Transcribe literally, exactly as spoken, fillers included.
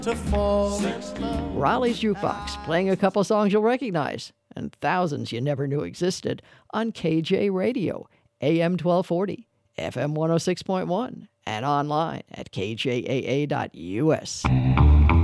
to fall. Raleigh's Jukebox, playing a couple songs you'll recognize, and thousands you never knew existed on K J Radio, A M twelve forty, F M one oh six point one, and online at K J A A dot U S.